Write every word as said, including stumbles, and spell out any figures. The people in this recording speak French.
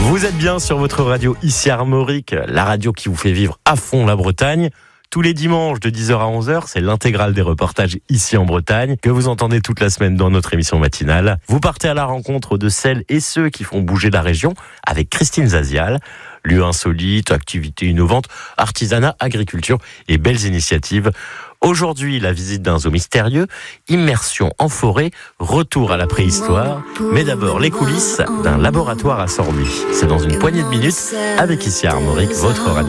Vous êtes bien sur votre radio ici Armorique, la radio qui vous fait vivre à fond la Bretagne. Tous les dimanches de dix heures à onze heures, c'est l'intégrale des reportages ici en Bretagne que vous entendez toute la semaine dans notre émission matinale. Vous partez à la rencontre de celles et ceux qui font bouger la région avec Christine Zazial. Lieux insolites, activités innovantes, artisanat, agriculture et belles initiatives. Aujourd'hui, la visite d'un zoo mystérieux, immersion en forêt, retour à la préhistoire, mais d'abord les coulisses d'un laboratoire à Sorbuy. C'est dans une poignée de minutes avec ici à Armorique, votre radio.